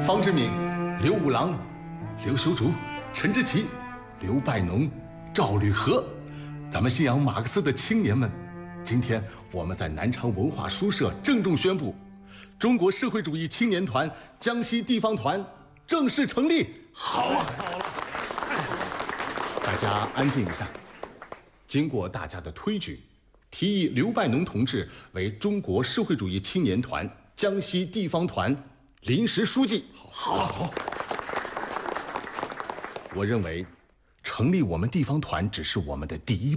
方志敏、刘五郎、刘修竹、陈志奇、刘拜农、赵履和，咱们信仰马克思的青年们，今天我们在南昌文化书社郑重宣布，中国社会主义青年团江西地方团正式成立。好啊，好了，大家安静一下。经过大家的推举，提议刘拜农同志为中国社会主义青年团江西地方团临时书记。好。我认为，成立我们地方团只是我们的第一步。